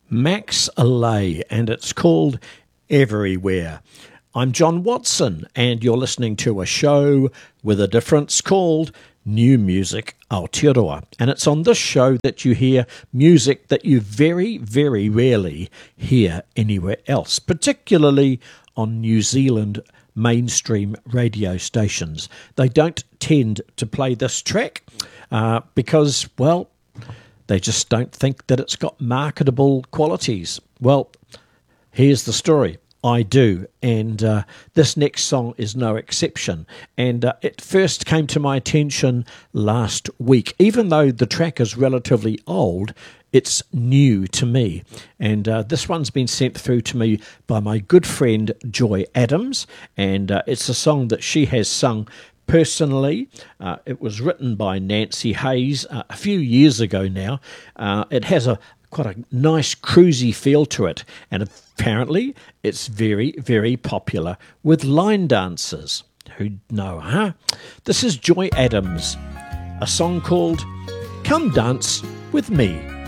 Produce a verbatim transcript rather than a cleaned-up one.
Max Allais, and it's called Everywhere. I'm John Watson, and you're listening to a show with a difference called New Music Aotearoa. And it's on this show that you hear music that you very, very rarely hear anywhere else, particularly on New Zealand mainstream radio stations. They don't tend to play this track uh, because, well, they just don't think that it's got marketable qualities. Well, here's the story. I do, and uh, this next song is no exception. And uh, it first came to my attention last week. Even though the track is relatively old, it's new to me. And uh, this one's been sent through to me by my good friend Joy Adams, and uh, it's a song that she has sung personally. Uh, it was written by Nancy Hayes uh, a few years ago now. Uh, it has a quite a nice cruisy feel to it, and apparently it's very, very popular with line dancers. Who'd know, huh? This is Joy Adams, a song called Come Dance With Me.